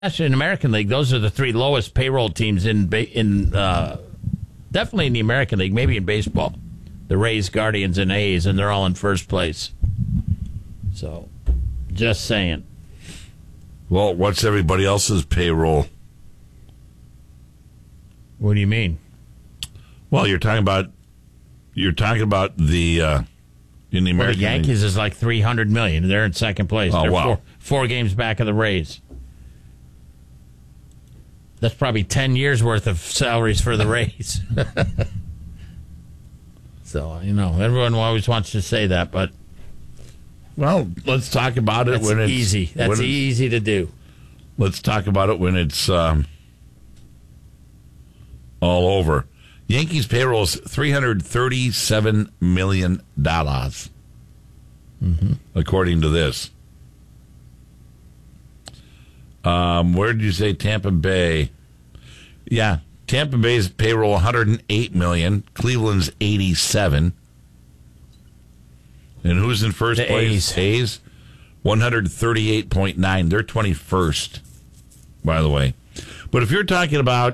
Actually, in the American League, those are the three lowest payroll teams definitely in the American League, maybe in baseball. The Rays, Guardians, and A's, and they're all in first place. So, just saying. Well, what's everybody else's payroll? What do you mean? Well, you're talking about the in the American the Yankees League. Is like $300 million. They're in second place. Oh, They're wow. four games back of the Rays. That's probably 10 years worth of salaries for the Rays. So, everyone always wants to say that, but Well, let's talk about it when it's easy. That's easy to do. Let's talk about it when it's all over. Yankees payroll is $337 million, according to this. Where did you say Tampa Bay? Yeah, Tampa Bay's payroll $108 million. Cleveland's $87. And who's in first place? A's. 138.9. They're 21st, by the way. But if you're talking about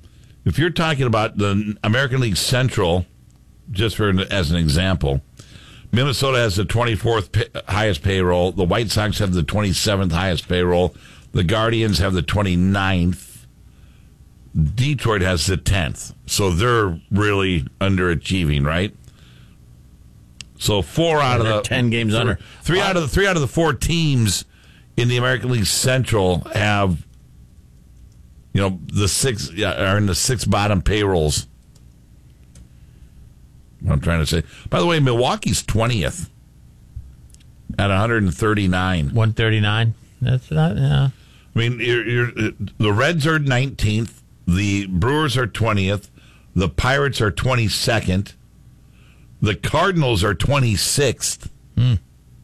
the American League Central, just as an example, Minnesota has the 24th highest payroll. The White Sox have the 27th highest payroll. The Guardians have the 29th. Detroit has the 10th. So they're really underachieving, right? So 4 out of the 10 games under. Three out of the 4 teams in the American League Central have, the 6 are in the 6 bottom payrolls. I'm trying to say. By the way, Milwaukee's 20th at 139. 139. That's not. Yeah. I mean, the Reds are 19th. The Brewers are 20th. The Pirates are 22nd. The Cardinals are 26th. And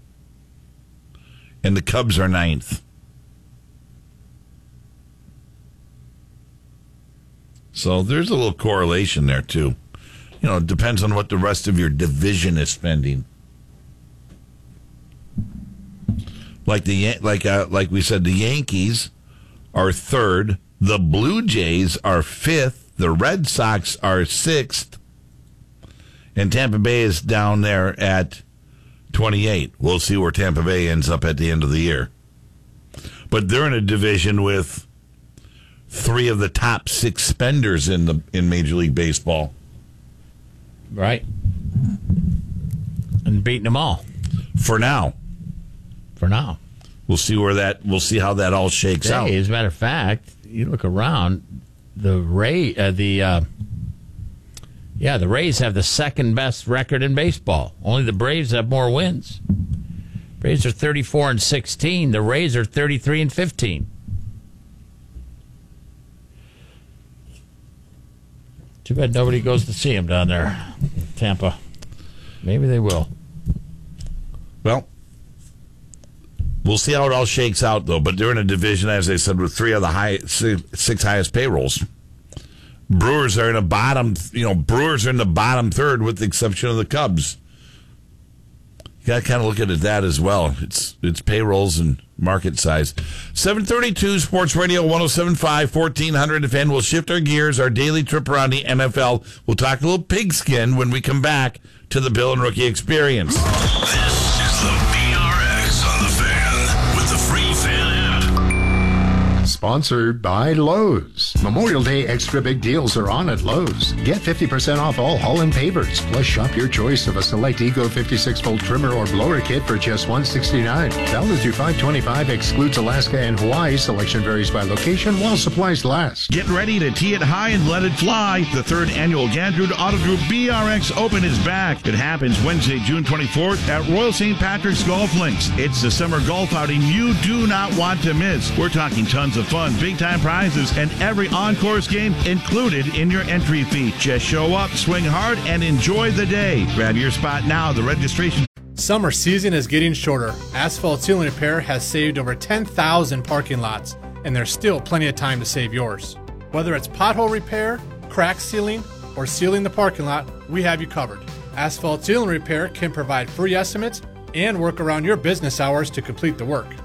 the Cubs are 9th. So there's a little correlation there, too. It depends on what the rest of your division is spending. Like we said, the Yankees are 3rd. The Blue Jays are 5th. The Red Sox are 6th. And Tampa Bay is down there at 28. We'll see where Tampa Bay ends up at the end of the year. But they're in a division with 3 of the top 6 spenders in Major League Baseball. Right. And beating them all. For now. We'll see how that all shakes out. As a matter of fact, you look around, the Rays have the second best record in baseball. Only the Braves have more wins. Braves are 34-16. The Rays are 33-15. Too bad nobody goes to see them down there, Tampa. Maybe they will. Well, we'll see how it all shakes out, though. But they're in a division, as I said, with 3 of the 6 highest payrolls. Brewers are in the bottom. Brewers are in the bottom 3rd, with the exception of the Cubs. You got to kind of look at that as well. It's payrolls and market size. 732 Sports Radio 107.5 1400. If we'll shift our gears, our daily trip around the NFL. We'll talk a little pigskin when we come back to the Bill and Rookie Experience. This is the BRX on the Fan with the free Fan app. Sponsored by Lowe's. Memorial Day extra big deals are on at Lowe's. Get 50% off all Holland pavers. Plus, shop your choice of a select Ego 56-volt trimmer or blower kit for just $169. Valid through 5/25. Excludes Alaska and Hawaii. Selection varies by location while supplies last. Get ready to tee it high and let it fly. The 3rd annual Gandrud Auto Group BRX Open is back. It happens Wednesday, June 24th at Royal St. Patrick's Golf Links. It's the summer golf outing you do not want to miss. We're talking tons of fun, big-time prizes, and every on-course game included in your entry fee. Just show up, swing hard, and enjoy the day. Grab your spot now. The registration... Summer season is getting shorter. Asphalt Ceiling Repair has saved over 10,000 parking lots, and there's still plenty of time to save yours. Whether it's pothole repair, crack sealing, or sealing the parking lot, we have you covered. Asphalt Ceiling Repair can provide free estimates and work around your business hours to complete the work.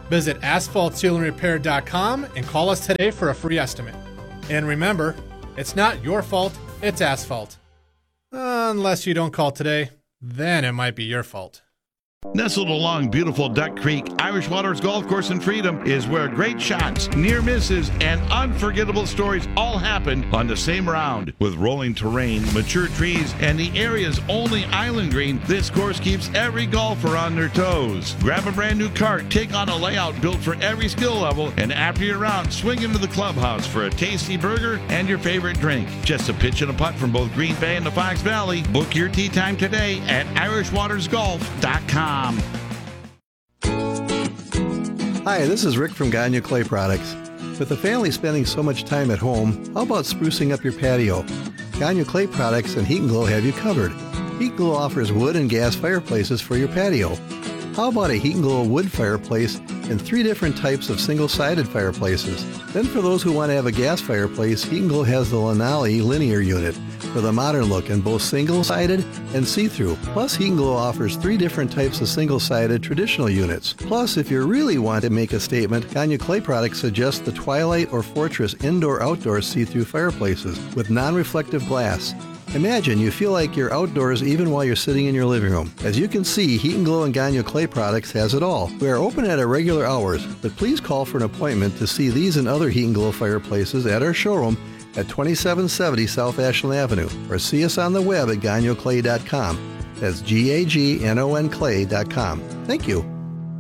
Visit asphaltsealingrepair.com and call us today for a free estimate. And remember, it's not your fault, it's asphalt. Unless you don't call today, then it might be your fault. Nestled along beautiful Duck Creek, Irish Waters Golf Course in Freedom is where great shots, near misses, and unforgettable stories all happen on the same round. With rolling terrain, mature trees, and the area's only island green, this course keeps every golfer on their toes. Grab a brand new cart, take on a layout built for every skill level, and after your round, swing into the clubhouse for a tasty burger and your favorite drink. Just a pitch and a putt from both Green Bay and the Fox Valley. Book your tee time today at irishwatersgolf.com. Hi, this is Rick from Gagne Clay Products. With the family spending so much time at home, how about sprucing up your patio? Gagne Clay Products and Heat & Glow have you covered. Heat & Glow offers wood and gas fireplaces for your patio. How about a Heat & Glow wood fireplace and 3 different types of single-sided fireplaces? Then for those who want to have a gas fireplace, Heat & Glow has the Lanali linear unit for the modern look in both single-sided and see-through. Plus, Heat & Glow offers 3 different types of single-sided traditional units. Plus, if you really want to make a statement, Gagne Clay Products suggests the Twilight or Fortress indoor-outdoor see-through fireplaces with non-reflective glass. Imagine you feel like you're outdoors even while you're sitting in your living room. As you can see, Heat & Glow and Gagne Clay Products has it all. We are open at our regular hours, but please call for an appointment to see these and other Heat & Glow fireplaces at our showroom at 2770 South Ashland Avenue, or see us on the web at gagnoclay.com. That's GAGNON clay.com. Thank you.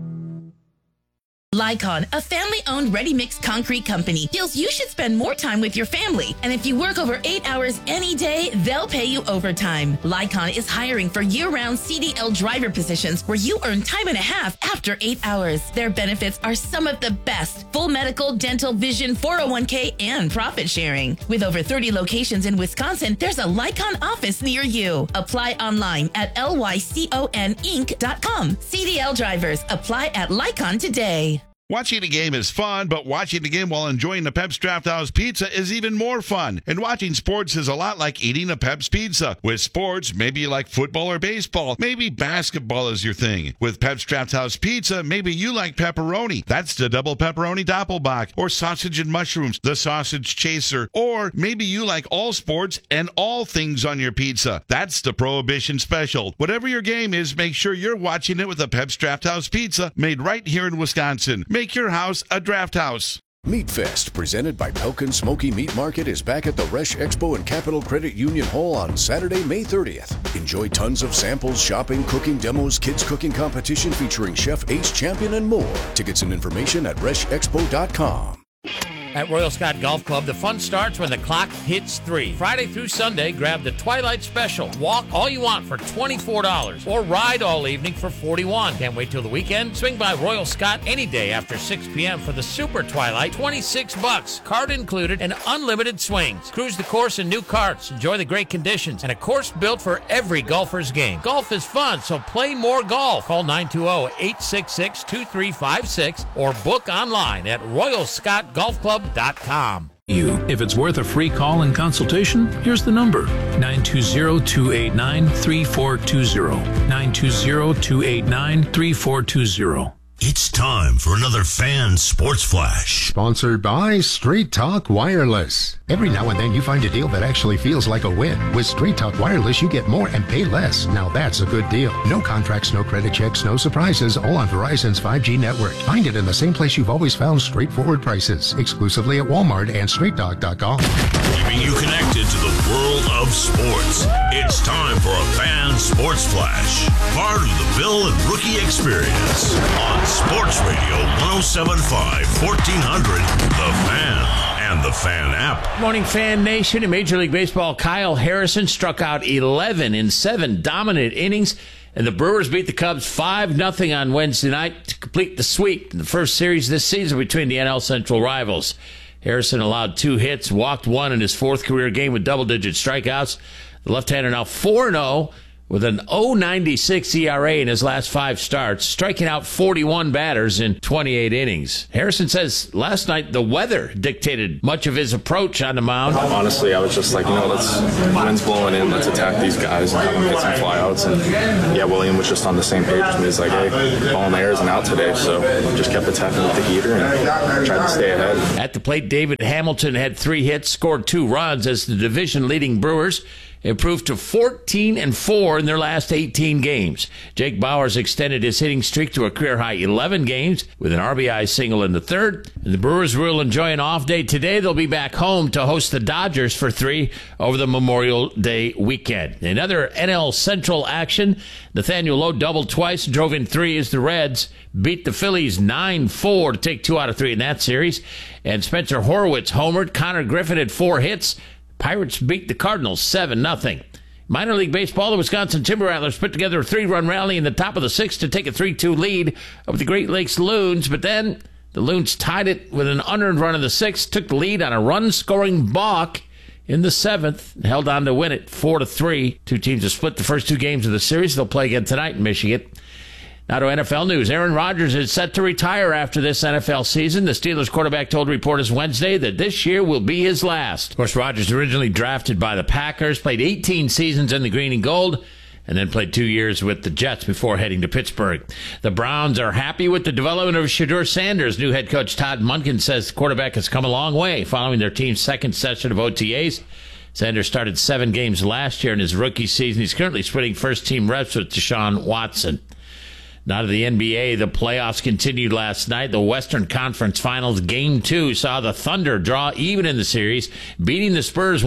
Lycon, a family-owned ready-mix concrete company, feels you should spend more time with your family. And if you work over 8 hours any day, they'll pay you overtime. Lycon is hiring for year-round CDL driver positions where you earn time and a half after 8 hours. Their benefits are some of the best: full medical, dental, vision, 401k, and profit sharing. With over 30 locations in Wisconsin, there's a Lycon office near you. Apply online at lyconinc.com. CDL drivers, apply at Lycon today. Watching a game is fun, but watching a game while enjoying the Pep's Draft House Pizza is even more fun. And watching sports is a lot like eating a Pep's Pizza. With sports, maybe you like football or baseball. Maybe basketball is your thing. With Pep's Draft House Pizza, maybe you like pepperoni. That's the double pepperoni doppelbock. Or sausage and mushrooms, the sausage chaser. Or maybe you like all sports and all things on your pizza. That's the Prohibition Special. Whatever your game is, make sure you're watching it with a Pep's Draft House Pizza made right here in Wisconsin. Make your house a draft house. Meat Fest, presented by Pelkin Smoky Meat Market, is back at the Resch Expo and Capital Credit Union Hall on Saturday, May 30th. Enjoy tons of samples, shopping, cooking demos, kids cooking competition featuring Chef Ace Champion, and more. Tickets and information at reschexpo.com. At Royal Scott Golf Club, the fun starts when the clock hits 3. Friday through Sunday, grab the Twilight Special. Walk all you want for $24 or ride all evening for $41. Can't wait till the weekend? Swing by Royal Scott any day after 6 p.m. for the Super Twilight, $26. Card included and unlimited swings. Cruise the course in new carts. Enjoy the great conditions and a course built for every golfer's game. Golf is fun, so play more golf. Call 920-866-2356 or book online at royalscottgolfclub.com. If it's worth a free call and consultation, here's the number: 920-289-3420. 920-289-3420. It's time for another Fan Sports Flash. Sponsored by Straight Talk Wireless. Every now and then you find a deal that actually feels like a win. With Straight Talk Wireless, you get more and pay less. Now that's a good deal. No contracts, no credit checks, no surprises, all on Verizon's 5G network. Find it in the same place you've always found straightforward prices. Exclusively at Walmart and StraightTalk.com. Keeping you connected to the world of sports. It's time for a Fan Sports Flash. Part of the Bill and Rookie Experience on Sports Radio 107.5, 1400, The Fan, and The Fan app. Morning, Fan Nation. In Major League Baseball, Kyle Harrison struck out 11 in 7 dominant innings, and the Brewers beat the Cubs 5-0 on Wednesday night to complete the sweep in the first series this season between the NL Central rivals. Harrison allowed 2 hits, walked 1 in his 4th career game with double-digit strikeouts. The left-hander now 4-0 with an 0.96 ERA in his last 5 starts, striking out 41 batters in 28 innings. Harrison says last night the weather dictated much of his approach on the mound. Honestly, I was just like, wind's blowing in, let's attack these guys and have them get some flyouts. And yeah, William was just on the same page with me. He's like, hey, ball in the air isn't out today, so just kept attacking with the heater and tried to stay ahead. At the plate, David Hamilton had 3 hits, scored 2 runs as the division-leading Brewers improved to 14-4 in their last 18 games. Jake Bauers extended his hitting streak to a career-high 11 games with an RBI single in the 3rd. And the Brewers will enjoy an off day today. They'll be back home to host the Dodgers for 3 over the Memorial Day weekend. Another NL Central action. Nathaniel Lowe doubled twice, drove in 3 as the Reds beat the Phillies 9-4 to take 2 out of 3 in that series. And Spencer Horwitz homered. Connor Griffin had 4 hits. Pirates beat the Cardinals 7-0. Minor League Baseball, the Wisconsin Timber Rattlers put together a 3-run rally in the top of the 6th to take a 3-2 lead over the Great Lakes Loons, but then the Loons tied it with an unearned run in the 6th, took the lead on a run-scoring balk in the 7th, and held on to win it 4-3. 2 teams have split the first 2 games of the series. They'll play again tonight in Michigan. Now to NFL news. Aaron Rodgers is set to retire after this NFL season. The Steelers quarterback told reporters Wednesday that this year will be his last. Of course, Rodgers originally drafted by the Packers, played 18 seasons in the green and gold, and then played 2 years with the Jets before heading to Pittsburgh. The Browns are happy with the development of Shedeur Sanders. New head coach Todd Monken says the quarterback has come a long way following their team's second session of OTAs. Sanders started 7 games last year in his rookie season. He's currently splitting first-team reps with Deshaun Watson. Now to the NBA, the playoffs continued last night. The Western Conference Finals Game 2 saw the Thunder draw even in the series, beating the Spurs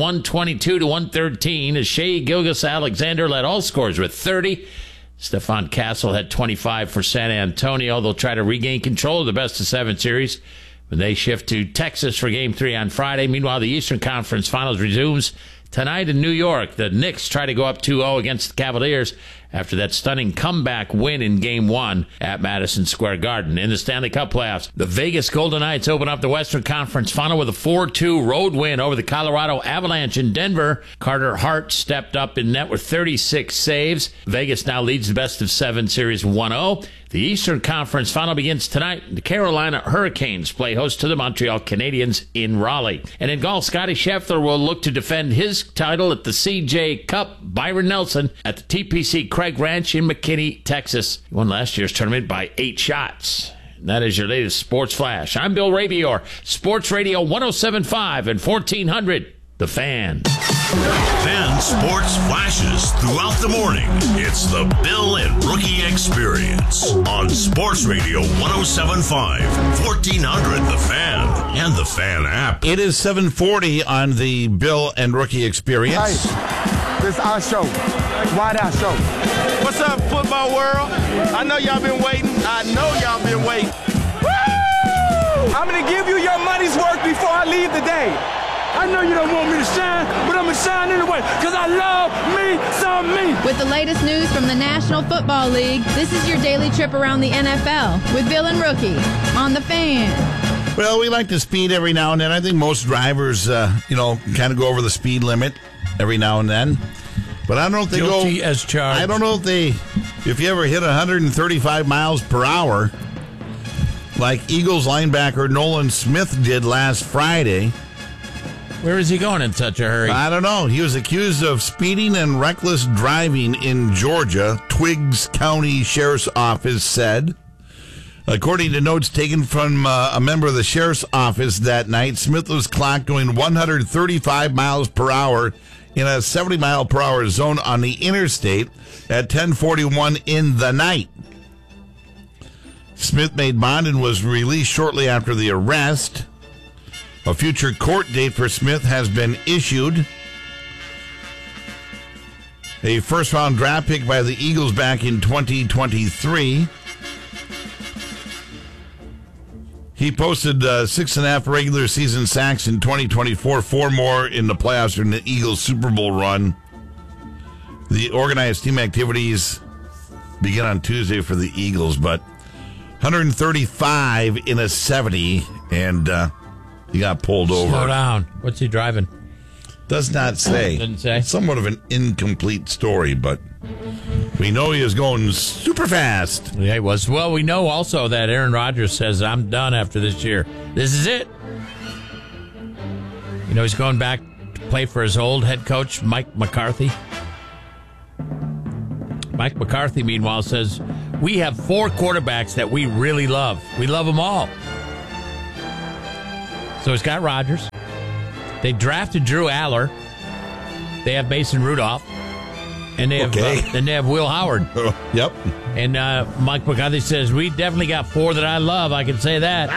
122-113 as Shai Gilgeous-Alexander led all scorers with 30. Stephon Castle had 25 for San Antonio. They'll try to regain control of the best-of-7 series when they shift to Texas for Game 3 on Friday. Meanwhile, the Eastern Conference Finals resumes tonight in New York. The Knicks try to go up 2-0 against the Cavaliers after that stunning comeback win in Game 1 at Madison Square Garden. In the Stanley Cup playoffs, the Vegas Golden Knights open up the Western Conference Final with a 4-2 road win over the Colorado Avalanche in Denver. Carter Hart stepped up in net with 36 saves. Vegas now leads the best-of-7 series 1-0. The Eastern Conference Final begins tonight. The Carolina Hurricanes play host to the Montreal Canadiens in Raleigh. And in golf, Scottie Scheffler will look to defend his title at the CJ Cup. Byron Nelson at the TPC Craig Ranch in McKinney, Texas. He won last year's tournament by 8 shots. And that is your latest Sports Flash. I'm Bill Rabior, Sports Radio 107.5 and 1400. The Fan. Fan Sports Flashes throughout the morning. It's the Bill and Rookie Experience on Sports Radio 107.5, 1400 The Fan, and the Fan app. It is 7:40 on the Bill and Rookie Experience. Hey, this is our show. Why our show? What's up, football world? I know y'all been waiting. Woo! I'm going to give you your money's worth before I leave today. I know you don't want me to shine, but I'm going to shine anyway, because I love me some me. With the latest news from the National Football League, this is your daily trip around the NFL with Bill and Rookie on The Fan. Well, we like to speed every now and then. I think most drivers, kind of go over the speed limit every now and then. But I don't know if they Guilty as charged. I don't know if you ever hit 135 miles per hour, like Eagles linebacker Nolan Smith did last Friday. Where is he going in such a hurry? I don't know. He was accused of speeding and reckless driving in Georgia, Twiggs County Sheriff's Office said. According to notes taken from a member of the Sheriff's Office that night, Smith was clocked going 135 miles per hour in a 70-mile-per-hour zone on the interstate at 10:41 in the night. Smith made bond and was released shortly after the arrest. A future court date for Smith has been issued. A first-round draft pick by the Eagles back in 2023. He posted 6.5 regular season sacks in 2024, 4 more in the playoffs during the Eagles Super Bowl run. The organized team activities begin on Tuesday for the Eagles, but 135 in a 70, and he got pulled over. Slow down. What's he driving? Does not say. Didn't say. Somewhat of an incomplete story, but we know he is going super fast. Yeah, he was. Well, we know also that Aaron Rodgers says, I'm done after this year. This is it. You know, he's going back to play for his old head coach, Mike McCarthy. Mike McCarthy, meanwhile, says, we have 4 quarterbacks that we really love. We love them all. So he's got Rodgers. They drafted Drew Aller. They have Mason Rudolph. And they have then they have Will Howard. Yep. And Mike McCarthy says, we definitely got 4 that I love. I can say that.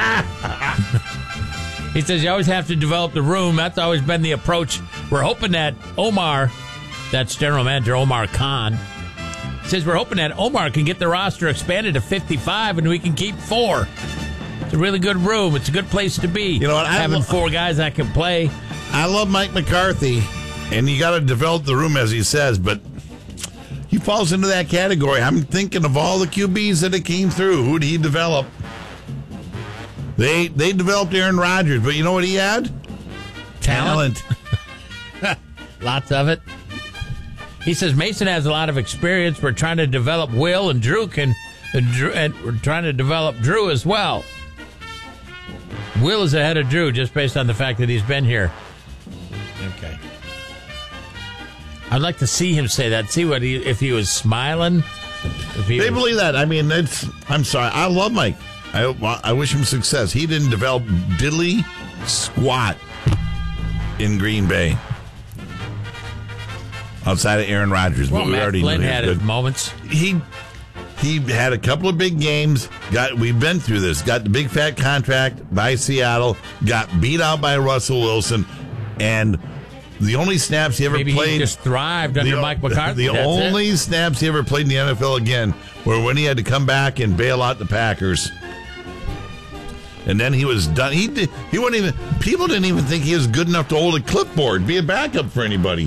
He says, you always have to develop the room. That's always been the approach. We're hoping that Omar, that's general manager Omar Khan, says we're hoping that Omar can get the roster expanded to 55 and we can keep 4. It's a really good room. It's a good place to be. You know what? Having 4 guys that can play. I love Mike McCarthy, and you got to develop the room, as he says, but he falls into that category. I'm thinking of all the QBs that it came through. Who did he develop? They developed Aaron Rodgers, but you know what he had? Talent. Lots of it. He says Mason has a lot of experience. We're trying to develop Will, and Drew and we're trying to develop Drew as well. Will is ahead of Drew just based on the fact that he's been here. Okay. I'd like to see him say that. See if he was smiling. They believe that. I mean, I'm sorry. I love Mike. I wish him success. He didn't develop diddly squat in Green Bay outside of Aaron Rodgers. Well, but we Matt already Flynn knew had his moments. He had a couple of big games. We've been through this. Got the big fat contract by Seattle. Got beat out by Russell Wilson, and the only snaps he ever Maybe played. He just thrived under Mike McCarthy. The only snaps he ever played in the NFL again were when he had to come back and bail out the Packers. And then he was done. He wasn't even. People didn't even think he was good enough to hold a clipboard, be a backup for anybody.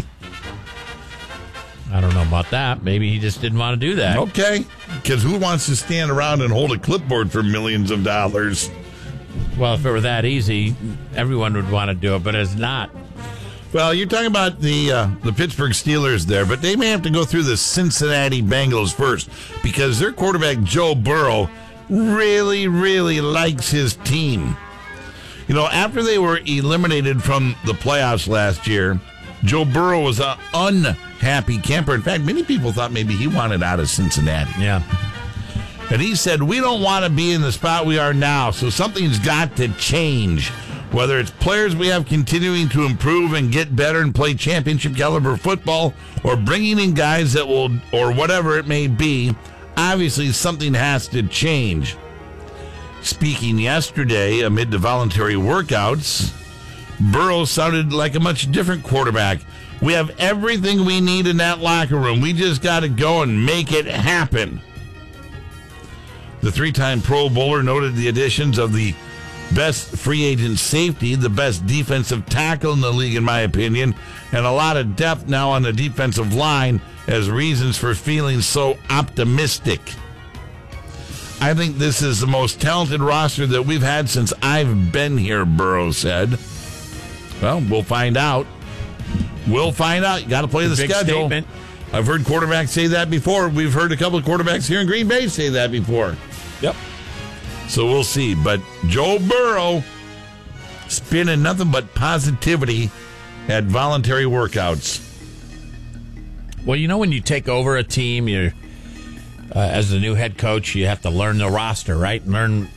I don't know about that. Maybe he just didn't want to do that. Okay, because who wants to stand around and hold a clipboard for millions of dollars? Well, if it were that easy, everyone would want to do it, but it's not. Well, you're talking about the Pittsburgh Steelers there, but they may have to go through the Cincinnati Bengals first because their quarterback, Joe Burrow, really, really likes his team. You know, after they were eliminated from the playoffs last year, Joe Burrow was an unhappy camper. In fact, many people thought maybe he wanted out of Cincinnati. Yeah. And he said, we don't want to be in the spot we are now, so something's got to change. Whether it's players we have continuing to improve and get better and play championship caliber football, or bringing in guys that will, or whatever it may be, obviously something has to change. Speaking yesterday amid the voluntary workouts, Burrow sounded like a much different quarterback. We have everything we need in that locker room. We just got to go and make it happen. The 3-time Pro Bowler noted the additions of the best free agent safety, the best defensive tackle in the league, in my opinion, and a lot of depth now on the defensive line as reasons for feeling so optimistic. I think this is the most talented roster that we've had since I've been here, Burrow said. Well, we'll find out. We'll find out. You got to play the big schedule. Statement. I've heard quarterbacks say that before. We've heard a couple of quarterbacks here in Green Bay say that before. Yep. So we'll see. But Joe Burrow spinning nothing but positivity at voluntary workouts. Well, you know, when you take over a team, you're as the new head coach, you have to learn the roster, right? Learn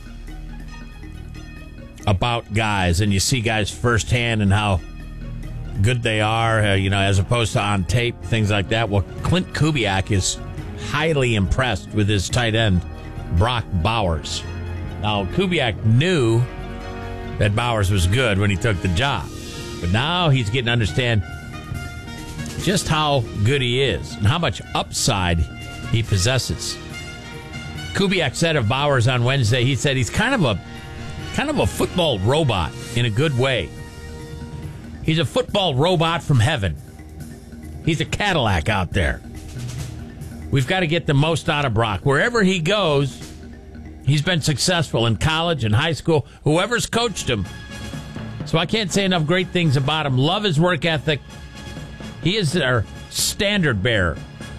about guys, and you see guys firsthand and how good they are, as opposed to on tape, things like that. Well, Clint Kubiak is highly impressed with his tight end, Brock Bowers. Now, Kubiak knew that Bowers was good when he took the job, but now he's getting to understand just how good he is and how much upside he possesses. Kubiak said of Bowers on Wednesday, he said he's kind of a football robot in a good way. He's a football robot from heaven. He's a Cadillac out there. We've got to get the most out of Brock. Wherever he goes, he's been successful in college and high school. Whoever's coached him So I can't say enough great things about him. Love his work ethic. He is their standard bearer.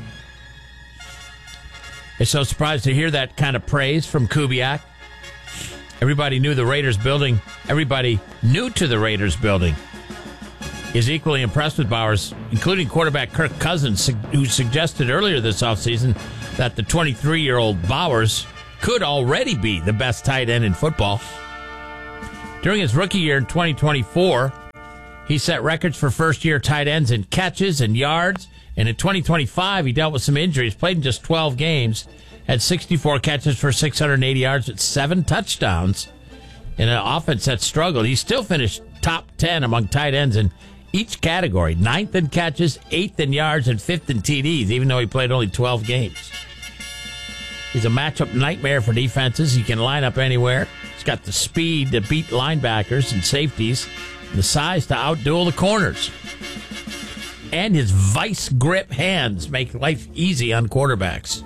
I'm so surprised to hear that kind of praise from Kubiak. Everybody knew the Raiders building. Everybody new to the Raiders building is equally impressed with Bowers, including quarterback Kirk Cousins, who suggested earlier this offseason that the 23-year-old Bowers could already be the best tight end in football. During his rookie year in 2024, he set records for first-year tight ends in catches and yards, and in 2025, he dealt with some injuries, played in just 12 games, had 64 catches for 680 yards with 7 touchdowns in an offense that struggled. He still finished top 10 among tight ends in each category, 9th in catches, 8th in yards, and 5th in TDs, even though he played only 12 games. He's a matchup nightmare for defenses. He can line up anywhere. He's got the speed to beat linebackers and safeties, and the size to outduel the corners. And his vice grip hands make life easy on quarterbacks.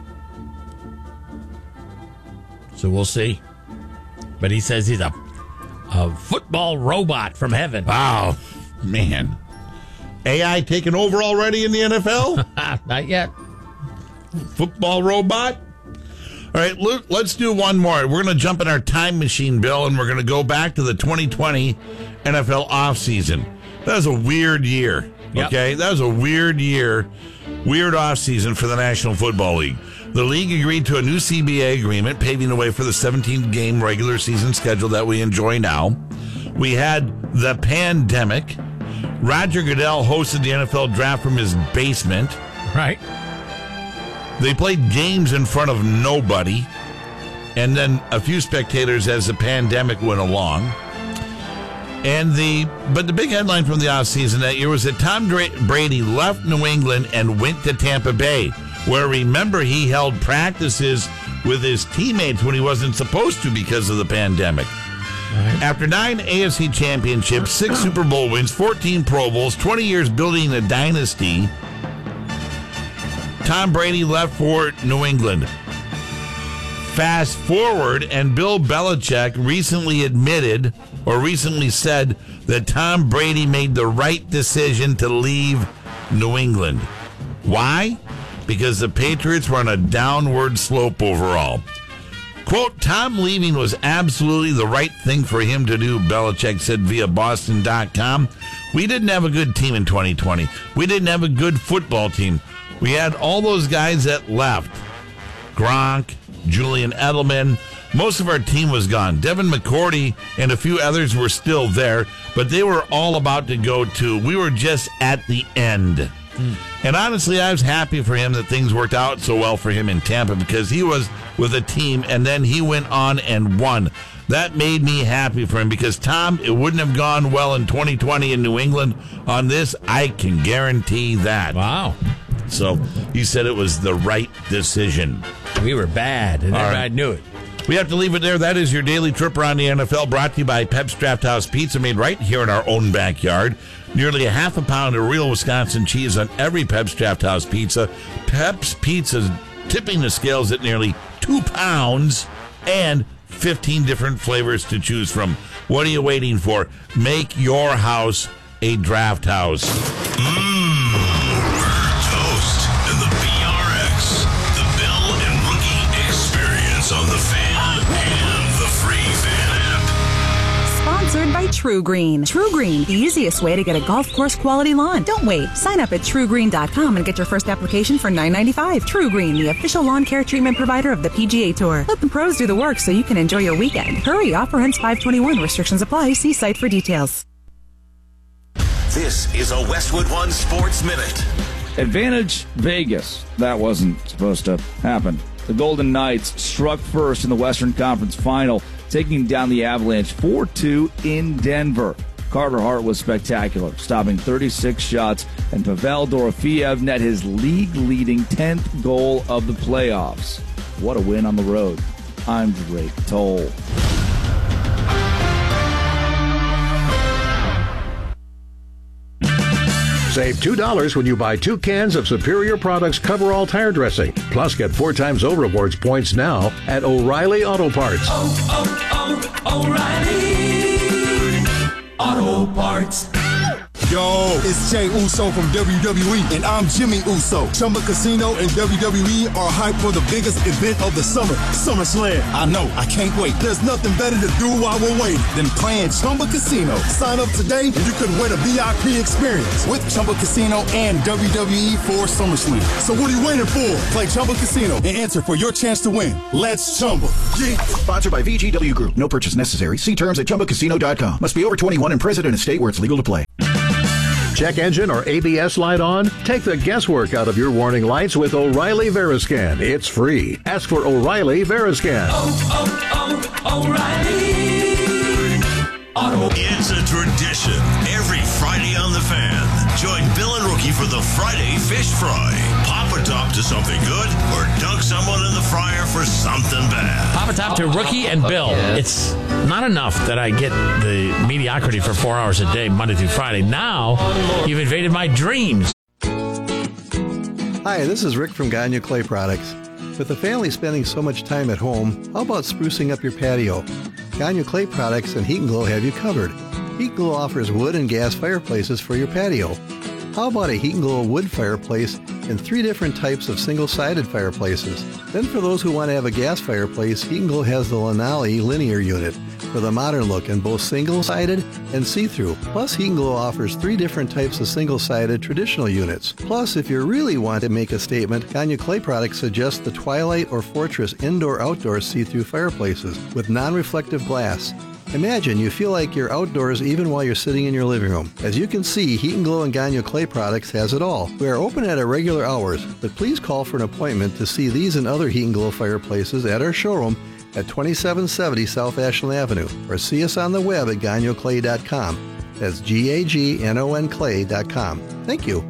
So we'll see. But he says he's a football robot from heaven. Wow. Man. AI taking over already in the NFL? Not yet. Football robot? All right, let's do one more. We're going to jump in our time machine, Bill, and we're going to go back to the 2020 NFL offseason. That was a weird year, okay? That was a weird year, weird offseason for the National Football League. The league agreed to a new CBA agreement, paving the way for the 17-game regular season schedule that we enjoy now. We had the pandemic. Roger Goodell hosted the NFL draft from his basement. Right. They played games in front of nobody, and then a few spectators as the pandemic went along. But the big headline from the offseason that year was that Tom Brady left New England and went to Tampa Bay, where, remember, he held practices with his teammates when he wasn't supposed to because of the pandemic. Right. After 9 AFC championships, 6 Super Bowl wins, 14 Pro Bowls, 20 years building a dynasty, Tom Brady left for New England. Fast forward, and Bill Belichick recently said that Tom Brady made the right decision to leave New England. Why? Because the Patriots were on a downward slope overall. Quote, Tom leaving was absolutely the right thing for him to do, Belichick said via Boston.com. We didn't have a good team in 2020. We didn't have a good football team. We had all those guys that left. Gronk, Julian Edelman. Most of our team was gone. Devin McCourty and a few others were still there, but they were all about to go too. We were just at the end. And honestly, I was happy for him that things worked out so well for him in Tampa because he was with a team and then he went on and won. That made me happy for him because, Tom, it wouldn't have gone well in 2020 in New England on this. I can guarantee that. Wow. So he said it was the right decision. We were bad, and everybody knew it. We have to leave it there. That is your daily trip around the NFL, brought to you by Pep's Draft House Pizza, made right here in our own backyard. Nearly a half a pound of real Wisconsin cheese on every Pep's Draft House pizza. Pep's Pizza tipping the scales at nearly 2 pounds and 15 different flavors to choose from. What are you waiting for? Make your house a draft house. Toast and the BRX, the Bill and Rookie Experience on the Fan and the free Fan app. Sponsored by True Green. True Green, the easiest way to get a golf course quality lawn. Don't wait. Sign up at TrueGreen.com and get your first application for $9.95. True Green, the official lawn care treatment provider of the PGA Tour. Let the pros do the work so you can enjoy your weekend. Hurry, offer ends 5/21. Restrictions apply. See site for details. This is a Westwood One Sports Minute. Advantage Vegas. That wasn't supposed to happen. The Golden Knights struck first in the Western Conference Final, taking down the Avalanche 4-2 in Denver. Carter Hart was spectacular, stopping 36 shots, and Pavel Dorofeev net his league-leading 10th goal of the playoffs. What a win on the road. I'm Drake Toll. Save $2 when you buy 2 cans of Superior Products Coverall Tire Dressing. Plus, get 4 times O-Rewards points now at O'Reilly Auto Parts. O'Reilly Auto Parts. Yo, it's Jay Uso from WWE, and I'm Jimmy Uso. Chumba Casino and WWE are hyped for the biggest event of the summer, SummerSlam. I know, I can't wait. There's nothing better to do while we're waiting than playing Chumba Casino. Sign up today and you could win a VIP experience with Chumba Casino and WWE for SummerSlam. So what are you waiting for? Play Chumba Casino and enter for your chance to win. Let's Chumba. Yeah. Sponsored by VGW Group. No purchase necessary. See terms at ChumbaCasino.com. Must be over 21 and present in a state where it's legal to play. Check engine or ABS light on? Take the guesswork out of your warning lights with O'Reilly Veriscan. It's free. Ask for O'Reilly Veriscan. O'Reilly Auto. It's a tradition. Every Friday on The Fan, join Bill and Rookie for the Friday Fish Fry. Pop a top to something good or dunk someone in the fryer for something bad. Pop a top to Rookie and Bill. It's not enough that I get the mediocrity for 4 hours a day, Monday through Friday. Now, you've invaded my dreams. Hi, this is Rick from Gagne Clay Products. With the family spending so much time at home, how about sprucing up your patio? Gagne Clay Products and Heat & Glow have you covered. Heat & Glow offers wood and gas fireplaces for your patio. How about a Heat & Glow wood fireplace and 3 different types of single-sided fireplaces? Then for those who want to have a gas fireplace, Heat & Glow has the Lanali linear unit for the modern look in both single-sided and see-through. Plus, Heat & Glow offers 3 different types of single-sided traditional units. Plus, if you really want to make a statement, Gagne Clay Products suggests the Twilight or Fortress indoor-outdoor see-through fireplaces with non-reflective glass. Imagine you feel like you're outdoors even while you're sitting in your living room. As you can see, Heat & Glow and Gagne Clay Products has it all. We are open at our regular hours, but please call for an appointment to see these and other Heat & Glow fireplaces at our showroom at 2770 South Ashland Avenue, or see us on the web at gagnoclay.com. That's GAGNON clay.com. Thank you.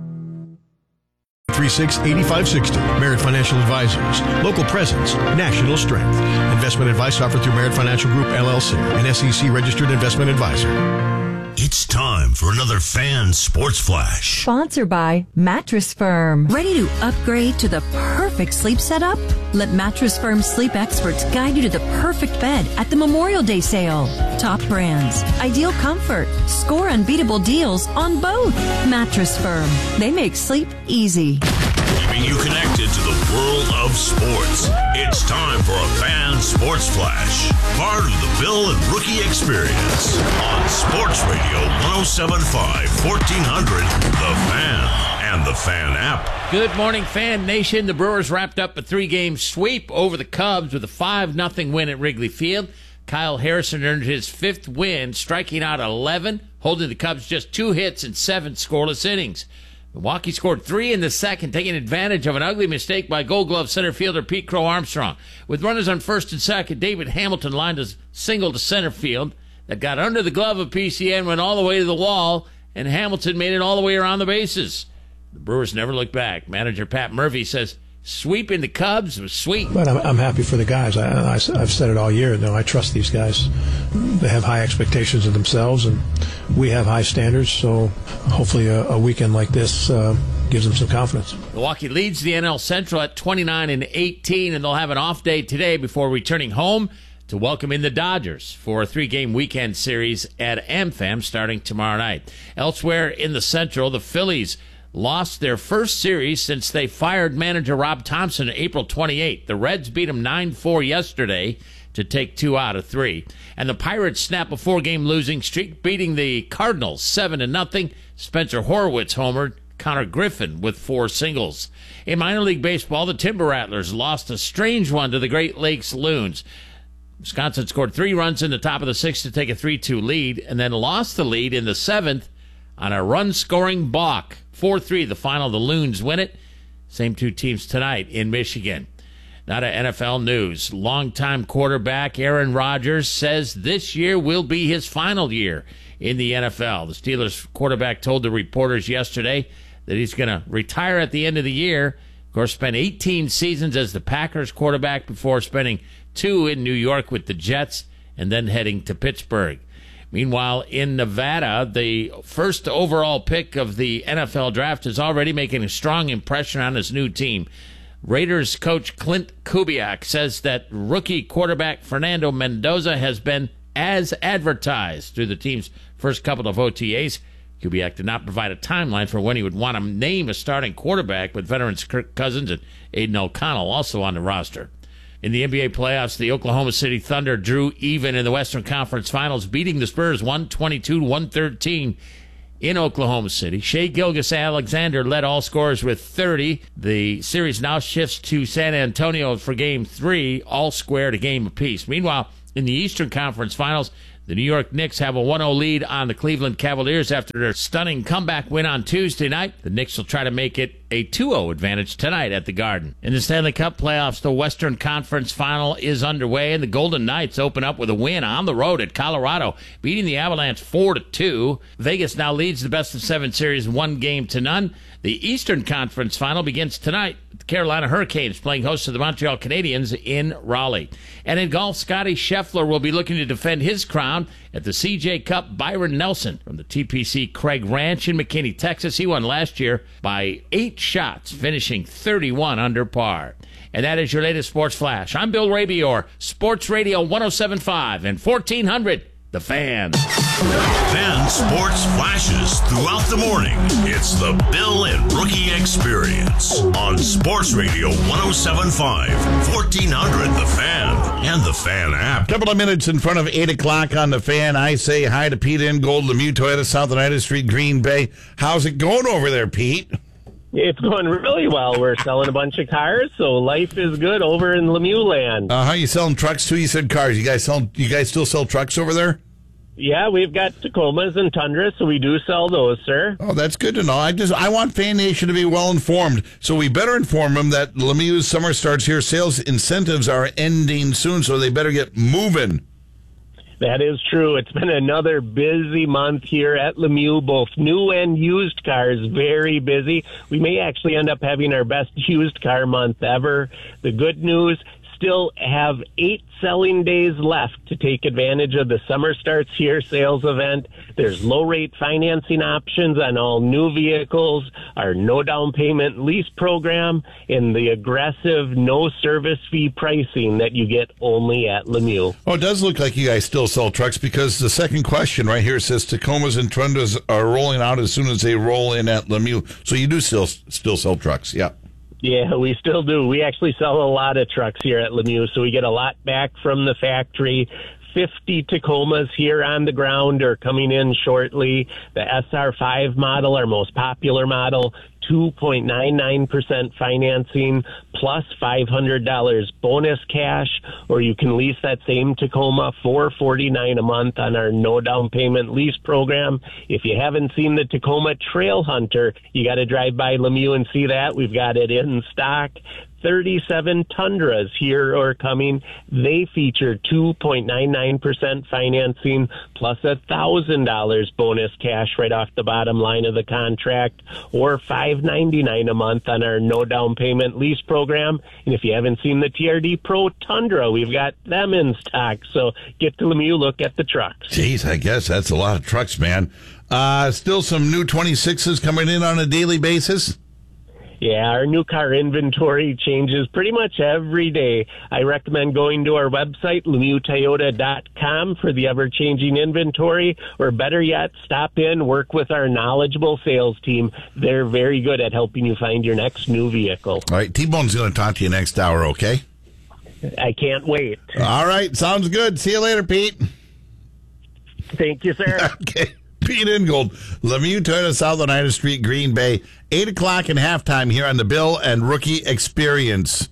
36-8560. Merit Financial Advisors. Local presence. National strength. Investment advice offered through Merit Financial Group, LLC, an SEC-registered investment advisor. It's time for another Fan Sports Flash. Sponsored by Mattress Firm. Ready to upgrade to the perfect sleep setup? Let Mattress Firm sleep experts guide you to the perfect bed at the Memorial Day sale. Top brands, ideal comfort, score unbeatable deals on both. Mattress Firm. They make sleep easy. Keeping you connected to the world of sports. It's time for a Fan Sports Flash. Part of the Bill and Rookie Experience on Sports Radio 107.5, 1400, The Fan, and the Fan app. Good morning, Fan Nation. The Brewers wrapped up a 3-game sweep over the Cubs with a 5-0 win at Wrigley Field. Kyle Harrison earned his 5th win, striking out 11, holding the Cubs just 2 hits in 7 scoreless innings. Milwaukee scored 3 in the second, taking advantage of an ugly mistake by Gold Glove center fielder Pete Crow Armstrong. With runners on first and second, David Hamilton lined a single to center field that got under the glove of PCN, went all the way to the wall, and Hamilton made it all the way around the bases. The Brewers never looked back. Manager Pat Murphy says sweeping the Cubs was sweet. But I'm happy for the guys. I've said it all year. No, I trust these guys. They have high expectations of themselves, and we have high standards. So hopefully a weekend like this gives them some confidence. Milwaukee leads the NL Central at 29-18, and they'll have an off day today before returning home to welcome in the Dodgers for a 3-game weekend series at AmFam starting tomorrow night. Elsewhere in the Central, the Phillies lost their first series since they fired manager Rob Thompson April 28. The Reds beat them 9-4 yesterday to take 2 out of 3. And the Pirates snap a 4-game losing streak, beating the Cardinals 7-0. Spencer Horwitz homered, Connor Griffin with 4 singles. In minor league baseball, the Timber Rattlers lost a strange one to the Great Lakes Loons. Wisconsin scored 3 runs in the top of the 6th to take a 3-2 lead, and then lost the lead in the 7th on a run-scoring balk. 4-3 the final. The Loons win it. Same 2 teams tonight in Michigan. Now to NFL news. Longtime quarterback Aaron Rodgers says this year will be his final year in the NFL. The Steelers quarterback told the reporters yesterday that he's going to retire at the end of the year. Of course, spent 18 seasons as the Packers quarterback before spending 2 in New York with the Jets and then heading to Pittsburgh. Meanwhile, in Nevada, the first overall pick of the NFL draft is already making a strong impression on his new team. Raiders coach Clint Kubiak says that rookie quarterback Fernando Mendoza has been as advertised through the team's first couple of OTAs. Kubiak did not provide a timeline for when he would want to name a starting quarterback, with veterans Kirk Cousins and Aiden O'Connell also on the roster. In the NBA playoffs, the Oklahoma City Thunder drew even in the Western Conference Finals, beating the Spurs 122-113 in Oklahoma City. Shai Gilgeous-Alexander led all scorers with 30. The series now shifts to San Antonio for Game 3, all squared a game apiece. Meanwhile, in the Eastern Conference Finals, the New York Knicks have a 1-0 lead on the Cleveland Cavaliers after their stunning comeback win on Tuesday night. The Knicks will try to make it a 2-0 advantage tonight at the Garden. In the Stanley Cup playoffs, the Western Conference Final is underway, and the Golden Knights open up with a win on the road at Colorado, beating the Avalanche 4-2. Vegas now leads the best-of-7 series 1-0. The Eastern Conference Final begins tonight. The Carolina Hurricanes playing host to the Montreal Canadiens in Raleigh. And in golf, Scotty Scheffler will be looking to defend his crown at the CJ Cup. Byron Nelson from the TPC Craig Ranch in McKinney, Texas. He won last year by 8 shots, finishing 31 under par. And that is your latest Sports Flash. I'm Bill Rabior, Sports Radio 107.5 and 1400. The Fan. Fan Sports Flashes throughout the morning. It's the Bill and Rookie Experience on Sports Radio 107.5, 1400 The Fan, and the Fan app. Couple of minutes in front of 8 o'clock on the Fan. I say hi to Pete Ingold, Lemieux Toyota, South Oneida Street, Green Bay. How's it going over there, Pete? It's going really well. We're selling a bunch of cars, so life is good over in Lemieux land. How you selling trucks too? You said cars. You guys still sell trucks over there? Yeah, we've got Tacomas and Tundras, so we do sell those, sir. Oh, that's good to know. I want Fan Nation to be well informed, so we better inform them that Lemieux's summer starts here. Sales incentives are ending soon, so they better get moving. That is true. It's been another busy month here at Lemieux, both new and used cars, very busy. We may actually end up having our best used car month ever. The good news, still have 8 selling days left to take advantage of the Summer Starts Here sales event. There's low-rate financing options on all new vehicles, our no-down payment lease program, and the aggressive no-service fee pricing that you get only at Lemieux. Oh, it does look like you guys still sell trucks, because the second question right here says Tacomas and Tundras are rolling out as soon as they roll in at Lemieux. So you do still sell trucks, yeah. Yeah, we still do. We actually sell a lot of trucks here at Lemieux, so we get a lot back from the factory. 50 Tacomas here on the ground are coming in shortly. The SR5 model, our most popular model, 2.99% financing plus $500 bonus cash, or you can lease that same Tacoma for $449 a month on our no down payment lease program. If you haven't seen the Tacoma Trail Hunter, you got to drive by Lemieux and see that. We've got it in stock. 37 Tundras here or coming. They feature 2.99% financing plus $1,000 bonus cash right off the bottom line of the contract, or $599 a month on our no down payment lease program. And if you haven't seen the TRD Pro Tundra, we've got them in stock. So get to Lemieux, look at the trucks. Jeez, I guess that's a lot of trucks, man. Still some new 26s coming in on a daily basis? Yeah, our new car inventory changes pretty much every day. I recommend going to our website, LemieuxToyota.com, for the ever-changing inventory, or better yet, stop in, work with our knowledgeable sales team. They're very good at helping you find your next new vehicle. All right, T-Bone's going to talk to you next hour, okay? I can't wait. All right, sounds good. See you later, Pete. Thank you, sir. Okay. Pete Ingold, Lemieux Toyota, South Oneida Street, Green Bay. 8 o'clock and halftime here on the Bill and Rookie Experience.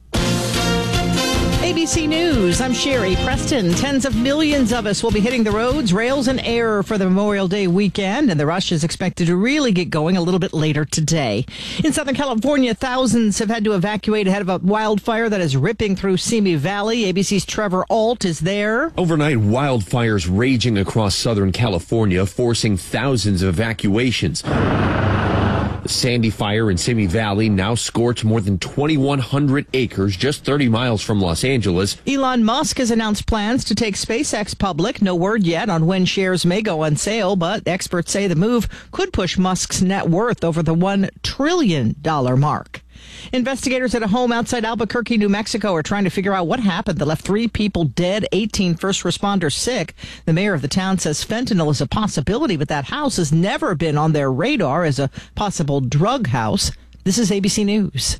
ABC News, I'm Sherry Preston. Tens of millions of us will be hitting the roads, rails, and air for the Memorial Day weekend, and the rush is expected to really get going a little bit later today. In Southern California, thousands have had to evacuate ahead of a wildfire that is ripping through Simi Valley. ABC's Trevor Ault is there. Overnight, wildfires raging across Southern California, forcing thousands of evacuations. The Sandy Fire in Simi Valley now scorched more than 2,100 acres just 30 miles from Los Angeles. Elon Musk has announced plans to take SpaceX public. No word yet on when shares may go on sale, but experts say the move could push Musk's net worth over the $1 trillion mark. Investigators at a home outside Albuquerque, New Mexico are trying to figure out what happened that left 3 people dead, 18 first responders sick. The mayor of the town says fentanyl is a possibility, but that house has never been on their radar as a possible drug house. This is ABC News.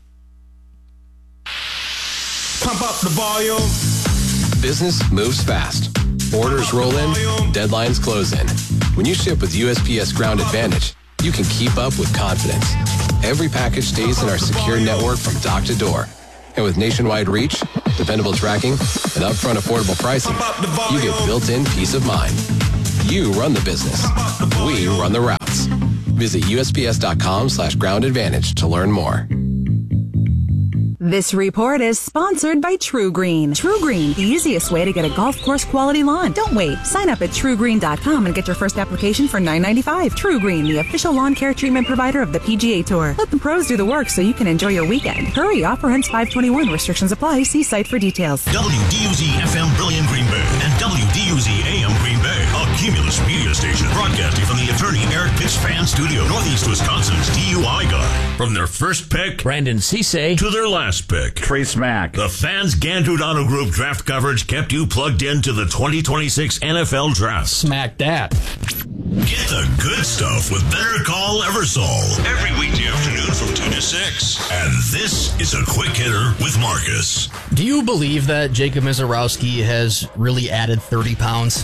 Pump up the volume. Business moves fast. Orders roll in, deadlines close in. When you ship with USPS Ground Advantage, you can keep up with confidence. Every package stays in our secure network from dock to door. And with nationwide reach, dependable tracking, and upfront affordable pricing, you get built-in peace of mind. You run the business. We run the routes. Visit USPS.com/Ground Advantage to learn more. This report is sponsored by True Green. True Green, the easiest way to get a golf course quality lawn. Don't wait. Sign up at TrueGreen.com and get your first application for $9.95. True Green, the official lawn care treatment provider of the PGA Tour. Let the pros do the work so you can enjoy your weekend. Hurry, offer ends 5/21. Restrictions apply. See site for details. WDUZ FM Brilliant Green Bay and WDUZ AM Green Bay, a Cumulus media station, broadcasting from the Attorney Eric Pitts Fan Studio, Northeast Wisconsin's DUI guy. From their first pick, Brandon Cisse, to their last pick, Trace Mack. the Fans Gandrud Auto Group draft coverage kept you plugged into the 2026 NFL Draft. Smack that. Get the good stuff with Better Call Eversole every weekday afternoon from 2 to 6. And this is a quick hitter with Marcus. Do you believe that Jacob Mizorowski has really added 30 pounds?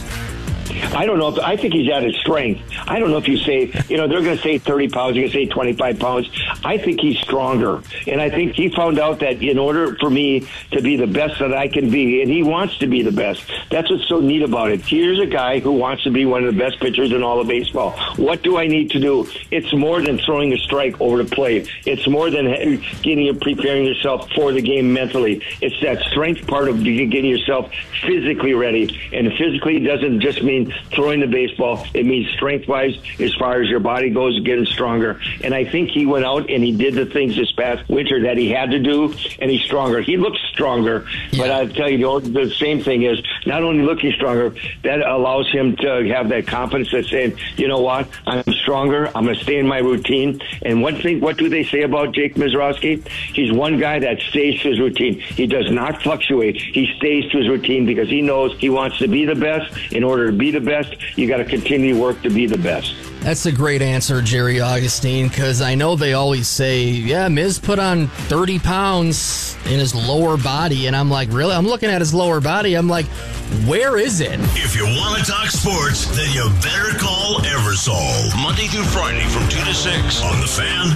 I don't know. I think he's added strength. I don't know if you say, they're going to say 30 pounds, you're going to say 25 pounds. I think he's stronger. And I think he found out that in order for me to be the best that I can be, and he wants to be the best. That's what's so neat about it. Here's a guy who wants to be one of the best pitchers in all of baseball. What do I need to do? It's more than throwing a strike over the plate. It's more than preparing yourself for the game mentally. It's that strength part of getting yourself physically ready. And physically doesn't just mean throwing the baseball. It means strength-wise, as far as your body goes, getting stronger. And I think he went out and he did the things this past winter that he had to do, and he's stronger. He looks stronger, but I'll tell you, the same thing is, not only looking stronger, that allows him to have that confidence that's saying, you know what, I'm stronger, I'm going to stay in my routine. And one thing, what do they say about Jake Mizorowski? He's one guy that stays to his routine. He does not fluctuate. He stays to his routine because he knows he wants to be the best. In order to be the best, you got to continue to work to be the best. That's a great answer, Jerry Augustine, because I know they always say, yeah, Miz put on 30 pounds in his lower body, and I'm like, really? I'm looking at his lower body, I'm like, where is it? If you want to talk sports, then you better call Eversole. Monday through Friday from 2 to 6 on The Fan